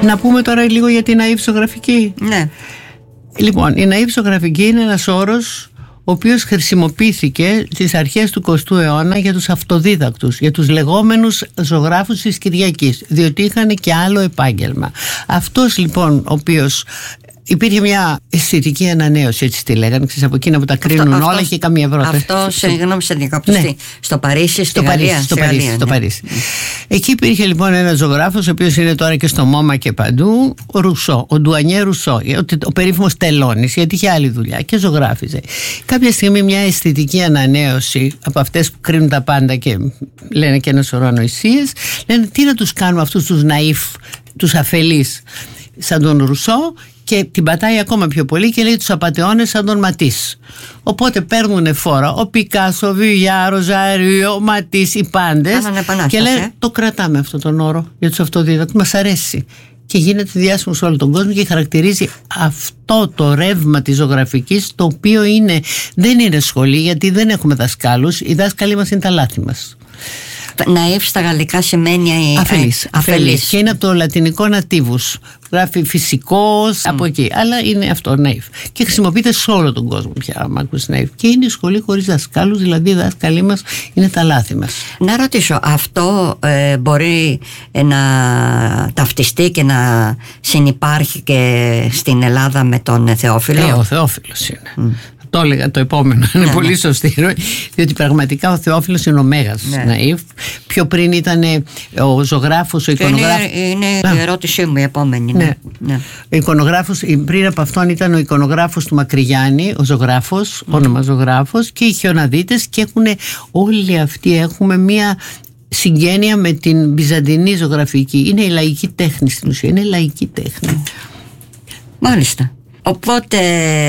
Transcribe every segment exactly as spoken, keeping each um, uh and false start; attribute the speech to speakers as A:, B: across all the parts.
A: Να πούμε τώρα λίγο για την ναΐβ ζωγραφική.
B: Ναι.
A: Λοιπόν, η ναΐβ ζωγραφική είναι ένας όρος ο οποίος χρησιμοποιήθηκε στις αρχές του εικοστού αιώνα για τους αυτοδίδακτους, για τους λεγόμενους ζωγράφους της Κυριακής, διότι είχαν και άλλο επάγγελμα. Αυτός λοιπόν ο οποίος... Υπήρχε μια αισθητική ανανέωση, έτσι τη λέγανε, ξέρεις, από εκείνα που τα κρίνουν αυτό, όλα και καμία πρόταση.
B: Αυτό, συγγνώμη, σε διακόπτω. Ναι. Στο Παρίσι, στη
A: στο
B: Γαλλία.
A: Παρίσι, στο
B: στη
A: Παρίσι,
B: Γαλλία,
A: στο
B: ναι.
A: Παρίσι. Mm. Εκεί υπήρχε λοιπόν ένας ζωγράφος, ο οποίος είναι τώρα και στο Μόμα και παντού, ο Ρουσό, ο Ντουανιέ Ρουσό, ο, ο περίφημος τελώνης, γιατί είχε άλλη δουλειά και ζωγράφιζε. Κάποια στιγμή μια αισθητική ανανέωση από αυτές που κρίνουν τα πάντα και λένε και ένα σωρό ανοησίες, λένε τι να τους κάνουμε αυτούς τους ναΐφ, τους αφελείς, σαν τον Ρουσό. Και την πατάει ακόμα πιο πολύ και λέει τους απατεώνες σαν τον Ματίς. Οπότε παίρνουν φόρα ο Πικάσο, ο Βιουγιάρ, ο Ζαρί, ο Ματίς, οι πάντες. Και λένε ε? το κρατάμε αυτόν τον όρο για τους αυτοδίδακτους, μας αρέσει. Και γίνεται διάσημο σε όλο τον κόσμο και χαρακτηρίζει αυτό το ρεύμα της ζωγραφικής, το οποίο είναι, δεν είναι σχολή, γιατί δεν έχουμε δασκάλους. Οι δάσκαλοι μας είναι τα λάθη μας.
B: Ναΐβ στα γαλλικά σημαίνει
A: αφελής, αφελής. Και είναι από το λατινικό νατίβους. Γράφει φυσικός, mm. από εκεί. Αλλά είναι αυτό, ναΐβ. Και χρησιμοποιείται σε όλο τον κόσμο πια, άμα ακούσει ναΐβ. Και είναι η σχολή χωρίς δασκάλους, δηλαδή οι δάσκαλοι μας είναι τα λάθη μας.
B: Να ρωτήσω, αυτό ε, μπορεί ε, να ταυτιστεί και να συνυπάρχει και στην Ελλάδα με τον Θεόφιλο?
A: Ε, ο Θεόφιλος είναι. Mm. Το έλεγα το επόμενο, είναι ναι, πολύ ναι. σωστή, διότι πραγματικά ο Θεόφιλος είναι ο μέγας ναι. ναΐβ. Πιο πριν ήταν ο ζωγράφος, ο εικονογράφος.
B: Είναι, είναι η ερώτησή μου η επόμενη. Ναι.
A: Ναι.
B: Ναι.
A: Ο εικονογράφος, πριν από αυτόν ήταν ο εικονογράφος του Μακρυγιάννη, ο ζωγράφος, mm. όνομα ζωγράφος, και οι χιοναδίτες, και έχουν όλοι αυτοί έχουμε μία συγγένεια με την βυζαντινή ζωγραφική. Είναι η λαϊκή τέχνη στην ουσία, είναι λαϊκή τέχνη.
B: Μάλιστα. Οπότε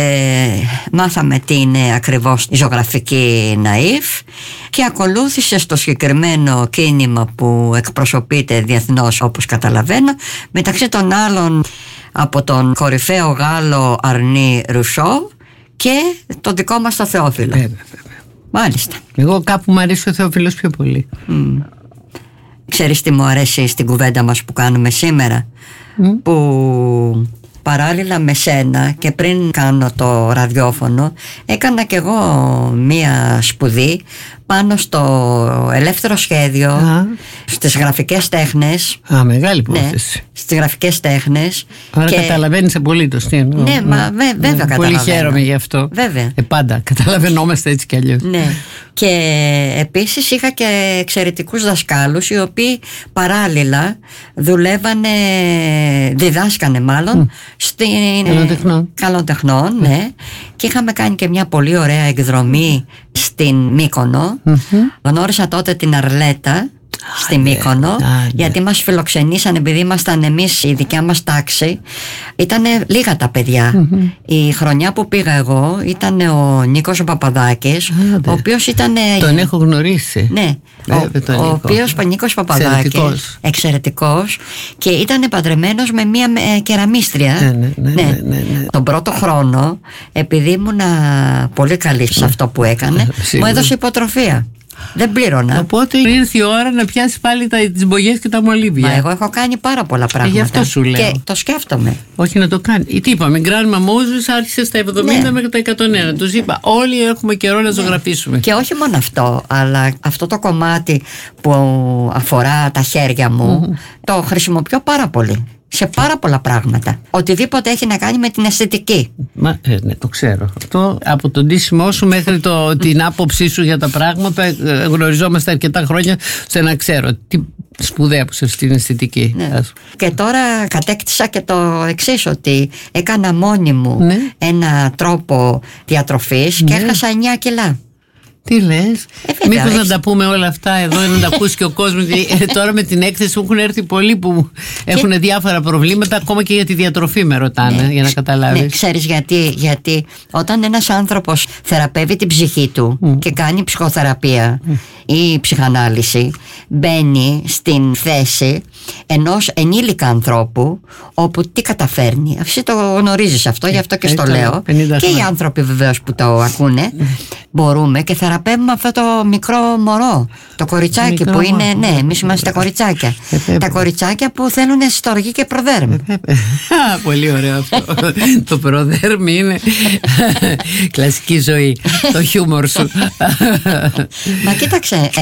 B: μάθαμε τι είναι ακριβώς η ζωγραφική ναΐβ και ακολούθησε στο συγκεκριμένο κίνημα που εκπροσωπείται διεθνώς, όπως καταλαβαίνω, μεταξύ των άλλων από τον κορυφαίο Γάλλο Αρνί Ρουσό και τον δικό μας το Θεόφιλο.
A: Βέβαια, βέβαια.
B: Μάλιστα.
A: Εγώ κάπου μου αρέσει ο Θεόφιλος πιο πολύ.
B: Mm. Ξέρεις τι μου αρέσει στην κουβέντα μας που κάνουμε σήμερα? Mm. Που... παράλληλα με σένα και πριν κάνω το ραδιόφωνο έκανα κι εγώ μία σπουδή πάνω στο ελεύθερο σχέδιο, α, στις γραφικές τέχνες.
A: Α, μεγάλη υπόθεση.
B: Ναι, στις γραφικές τέχνες.
A: Άρα και... καταλαβαίνεις απολύτως τι εννοώ.
B: Ναι, μα βέ, βέβαια ναι, καταλαβαίνω.
A: Πολύ χαίρομαι γι' αυτό.
B: Βέβαια.
A: Ε, πάντα καταλαβαίνόμαστε έτσι κι αλλιώς.
B: Ναι. Και επίσης είχα και εξαιρετικούς δασκάλους οι οποίοι παράλληλα δουλεύανε, διδάσκανε μάλλον mm. στην
A: καλοτεχνών.
B: καλοτεχνών, ναι. Και είχαμε κάνει και μια πολύ ωραία εκδρομή στην Μύκονο. Mm-hmm. Γνώρισα τότε την Αρλέτα στη Μύκονο, yeah, γιατί μας φιλοξενήσαν επειδή ήμασταν εμείς η δικιά μας τάξη. Ήτανε λίγα τα παιδιά. Mm-hmm. Η χρονιά που πήγα εγώ ήταν ο Νίκος ο Παπαδάκης, ah, ο οποίος ήταν...
A: Τον έχω γνωρίσει.
B: Ναι, Βέβαια, ο, ο οποίος ο Νίκος Παπαδάκης εξαιρετικός. εξαιρετικός και ήταν παντρεμένος με μια ε, κεραμίστρια.
A: ναι, ναι, ναι, ναι. Ναι, ναι, ναι.
B: Τον πρώτο χρόνο, επειδή ήμουν πολύ καλή σε αυτό που έκανε, μου έδωσε υποτροφία. Δεν πλήρωνα.
A: Οπότε ήρθε η ώρα να πιάσει πάλι τις μπογιές και τα μολύβια.
B: Μα εγώ έχω κάνει πάρα πολλά πράγματα.
A: Ε, γι' αυτό σου λέω.
B: Και το σκέφτομαι.
A: Όχι να το κάνει. Τι είπαμε, Γκραν Μαμούζους άρχισε στα εβδομήντα ναι. μέχρι τα εκατόν ένα. Τους είπα, όλοι έχουμε καιρό να ναι. ζωγραφίσουμε.
B: Και όχι μόνο αυτό, αλλά αυτό το κομμάτι που αφορά τα χέρια μου, mm-hmm. το χρησιμοποιώ πάρα πολύ. Σε πάρα πολλά πράγματα. Οτιδήποτε έχει να κάνει με την αισθητική.
A: Μα, ε, ναι, το ξέρω. Αυτό από τον ντύσιμό σου μέχρι το, την άποψή σου για τα πράγματα, γνωριζόμαστε αρκετά χρόνια ώστε να ξέρω τι σπουδαία που σε στην αισθητική.
B: Ναι. Και τώρα κατέκτησα και το εξής, ότι έκανα μόνη μου ναι. ένα τρόπο διατροφής ναι. και έχασα εννιά κιλά.
A: Τι λες, ε, μήπως να τα πούμε όλα αυτά εδώ, να τα ακούσει και ο κόσμος. ε, Τώρα με την έκθεση μου έχουν έρθει πολλοί που και... έχουν διάφορα προβλήματα, ακόμα και για τη διατροφή με ρωτάνε, ναι, για να καταλάβεις.
B: Ναι, ξέρεις γιατί, γιατί όταν ένας άνθρωπος θεραπεύει την ψυχή του mm. και κάνει ψυχοθεραπεία mm. ή ψυχανάλυση, μπαίνει στην θέση ενός ενήλικα ανθρώπου, όπου τι καταφέρνει. Αυτή το γνωρίζεις αυτό, γι' αυτό και στο λέω. Και οι άνθρωποι βεβαίως που το ακούνε μπορούμε και θεραπεύουμε αυτό το μικρό μωρό, το κοριτσάκι μικρό που είναι, μωρό. Ναι, εμείς είμαστε τα κοριτσάκια. Ε, τα κοριτσάκια που θέλουν στοργή και προδέρμ. Ε,
A: πολύ ωραίο αυτό. Το προδέρμ είναι κλασική ζωή. Το χιούμορ σου.
B: Μα κοίταξε.